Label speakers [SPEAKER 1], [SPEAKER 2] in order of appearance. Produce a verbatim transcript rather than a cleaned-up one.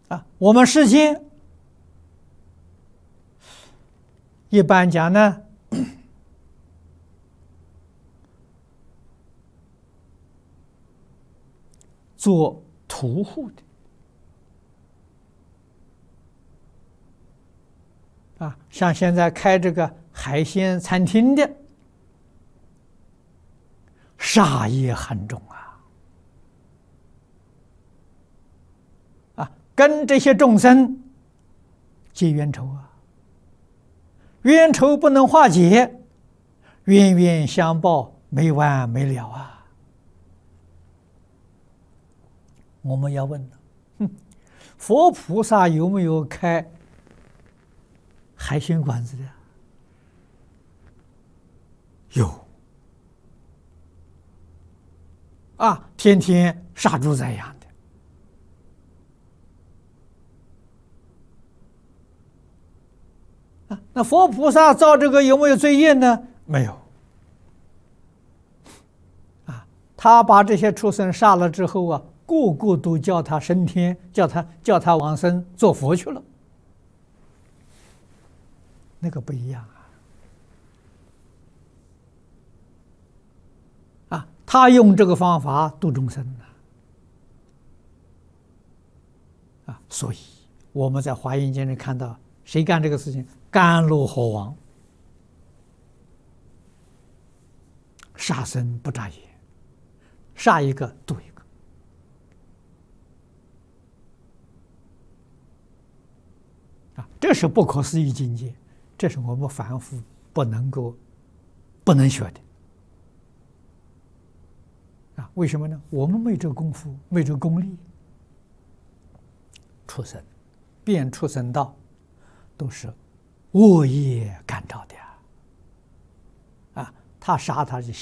[SPEAKER 1] 啊，我们世间一般讲呢，做屠户的啊，像现在开这个海鲜餐厅的，杀业很重啊！啊，跟这些众生结冤仇啊，冤仇不能化解，冤冤相报没完没了啊！我们要问了，哼，佛菩萨有没有开海鲜馆子的？有啊，天天杀猪宰羊的啊。那佛菩萨造这个有没有罪业呢？没有啊。他把这些畜生杀了之后啊，个个都叫他升天，叫他叫他往生做佛去了，那个不一样啊！啊，他用这个方法度众生啊！啊，所以我们在《华严经》里看到，谁干这个事情？甘露河王，杀生不眨眼，杀一个度一个。啊，这是不可思议境界，这是我们凡夫不能够、不能学的。啊，为什么呢？我们没这个功夫，没这个功力。畜生，变畜生道，都是恶业感召的啊！啊，他杀他是